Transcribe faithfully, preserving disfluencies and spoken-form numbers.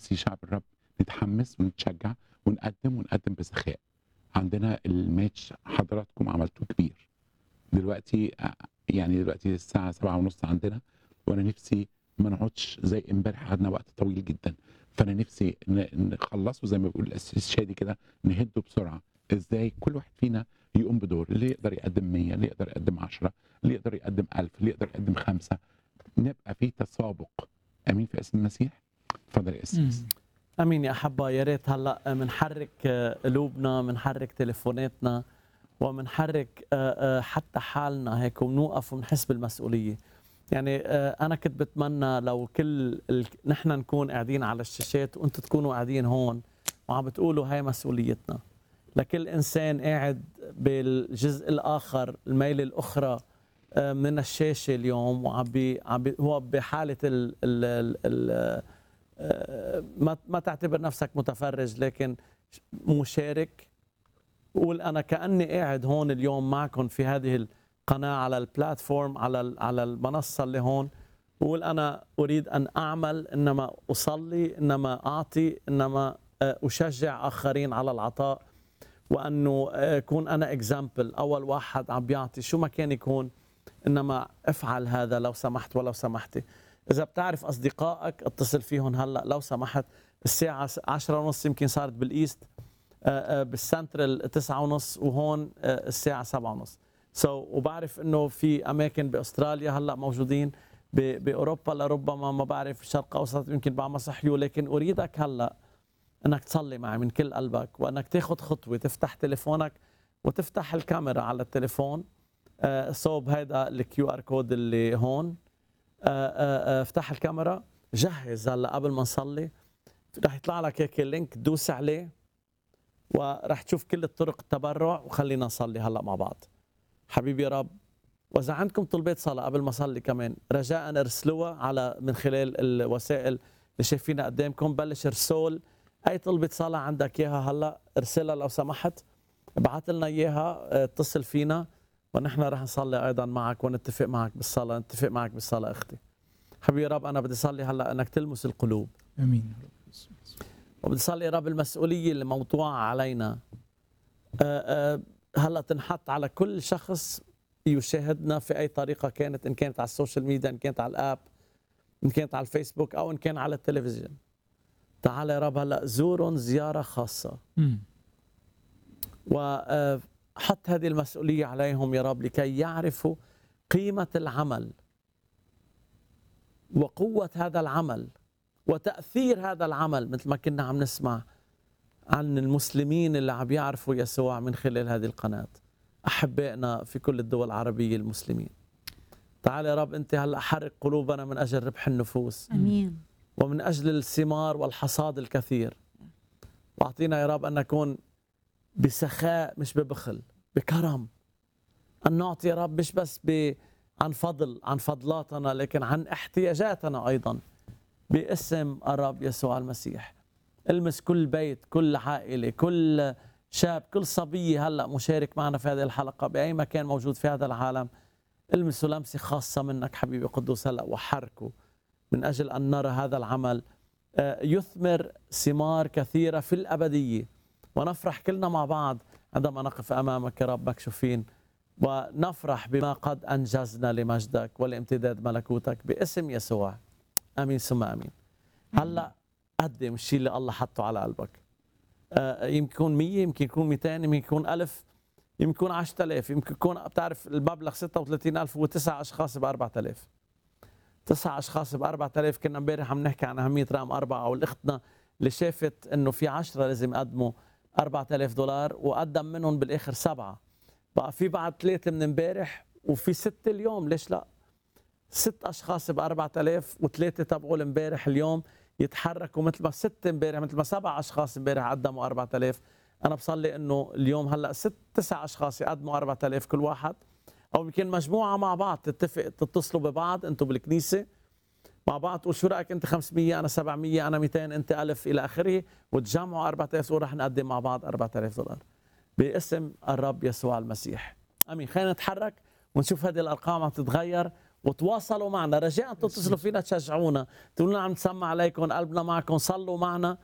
نفسي شعب الرب نتحمس ونتشجع ونقدم ونقدم بسخاء. عندنا الماتش حضراتكم عملتوه كبير. دلوقتي آه، يعني دلوقتي الساعة سبعة ونص عندنا، وأنا نفسي ما نقعدش زي امبارح قعدنا وقت طويل جدا. فأنا نفسي ن- نخلصه زي ما بيقول الأستاذ شادي كده، نهده بسرعة. ازاي كل واحد فينا يقوم بدور، اللي يقدر يقدم مية، اللي يقدر يقدم عشرة، اللي يقدر يقدم ألف، اللي يقدر يقدم خمسة. نبقى في تسابق. امين في اسم المسيح. اتفضل يا إمم. اسيس. امين يا احبه. يا ريت هلا بنحرك قلوبنا، بنحرك تليفوناتنا، وبنحرك آه، آه، حتى حالنا هيك، وبنوقف وبنحس بالمسؤوليه. يعني آه، انا كنت بتمنى لو كل ال... نحن نكون قاعدين على الشاشات وانتم تكونوا قاعدين هون وعم بتقولوا هاي مسؤوليتنا. لكل انسان قاعد بالجزء الاخر، الميله الاخرى آه، من الشاشه اليوم، وعم بي... عم بي... هو بحاله ال... ال... ال... ال... آه، ما ما تعتبر نفسك متفرج، لكن مشارك. قول انا كاني قاعد هون اليوم معكم في هذه القناه، على البلاتفورم، على ال- على المنصه اللي هون. قول انا اريد ان اعمل، انما اصلي، انما اعطي، انما آه، اشجع اخرين على العطاء، وانه آه، اكون انا اكزامبل، اول واحد عم بيعطي شو ما كان يكون. انما افعل هذا لو سمحت ولو سمحتي. اذا بتعرف اصدقائك اتصل فيهم هلا لو سمحت. الساعه عشرة ونص يمكن صارت بالايست، آه، آه، بالسنترال تسعة ونص، وهون آه، الساعه سبعة ونص. سو so, وبعرف انه في اماكن باستراليا هلا موجودين، ب- باوروبا لربما ما بعرف، الشرق الاوسط يمكن بعد ما صحيوا. لكن اريدك هلا انك تصلي معي من كل قلبك، وانك تاخذ خطوه، تفتح تليفونك وتفتح الكاميرا على التليفون. آه، صوب هيدا الكيو ار كود اللي هون. آه، آه، آه، افتح الكاميرا، جهز هلا قبل ما نصلي. رح يطلع لك هيك اللينك، دوس عليه ورح تشوف كل الطرق التبرع، وخلينا نصلي هلا مع بعض. حبيبي يا رب، واذا عندكم طلبات صلاه قبل ما اصلي كمان، رجاء ارسلوها على من خلال الوسائل اللي شايفينها قدامكم. بلش ارسل اي طلبه صلاه عندك اياها هلا، ارسلها لو سمحت، ابعث لنا اياها، اتصل فينا، ونحن رح نصلي ايضا معك ونتفق معك بالصلاه، نتفق معك بالصلاه اختي. حبيبي يا رب، انا بدي اصلي هلا انك تلمس القلوب، امين يا رب. وبدي اصلي يا رب المسؤوليه اللي موضوعه علينا آه، آه، هلا تنحط على كل شخص يشاهدنا في اي طريقه كانت، ان كانت على السوشيال ميديا، ان كانت على الاب، ان كانت على الفيسبوك، او ان كان على التلفزيون. تعال يا رب هلا زورهم زياره خاصه، إمم. وحط هذه المسؤوليه عليهم يا رب، لكي يعرفوا قيمه العمل وقوه هذا العمل وتاثير هذا العمل، مثل ما كنا عم نسمع عن المسلمين اللي عم يعرفوا يسوع من خلال هذه القناة. أحبائنا في كل الدول العربية المسلمين، تعال يا رب أنت هلأ حرك قلوبنا من أجل ربح النفوس، امين. ومن أجل الثمار والحصاد الكثير. واعطينا يا رب أن نكون بسخاء مش ببخل، بكرم، أن نعطي يا رب مش بس ب عن فضل، عن فضلاتنا، لكن عن احتياجاتنا أيضا، باسم الرب يسوع المسيح. المس كل بيت، كل عائلة، كل شاب، كل صبية هلأ مشارك معنا في هذه الحلقة بأي مكان موجود في هذا العالم. المسوا لمسة خاصة منك حبيبي قدوس هلأ، وحركوا من أجل أن نرى هذا العمل آه، يثمر ثمار كثيرة في الأبدية، ونفرح كلنا مع بعض عندما نقف أمامك يا رب مكشوفين، ونفرح بما قد أنجزنا لمجدك ولامتداد ملكوتك باسم يسوع. آمين ثم آمين. هلأ قدم الشيء اللي الله حطه على قلبك. آه، يمكن يكون مية، يمكن يكون مئتين، يمكن يكون ألف، يمكن يكون عشرة آلاف، يمكن يكون بتعرف المبلغ ستة وثلاثين ألف وتسع أشخاص ب أربعة آلاف. تسع أشخاص ب أربعة آلاف. كنا امبارح عم نحكي عن أهمية رقم أربعة، والأختنا اللي شافت إنه في عشرة لازم يقدموا أربعة آلاف دولار، وقدم منهم بالآخر سبعة. بقى في بعد ثلاثة من امبارح، وفي ستة اليوم. ليش لا؟ ست أشخاص ب أربعة آلاف، وثلاثة تبعوا امبارح اليوم يتحركوا مثل ما ست امبارح، مثل ما سبع اشخاص امبارح قدموا أربعة آلاف. انا بصلي انه اليوم هلا ست تسع اشخاص يقدموا أربعة آلاف كل واحد، او يمكن مجموعه مع بعض تتفق، تتصلوا ببعض انتم بالكنيسه مع بعض، تقول شو رايك انت خمسمية، انا سبعمية، انا مئتين، انت ألف الى اخره، وتجمعوا أربعة آلاف ورح نقدم مع بعض أربعة آلاف دولار باسم الرب يسوع المسيح. امين. خلينا نتحرك ونشوف هذه الارقام عم تتغير، وتواصلوا معنا، رجاء تتصلوا فينا تشجعونا، تقولوا لنا عم نسمع عليكم، قلبنا معكم، صلوا معنا.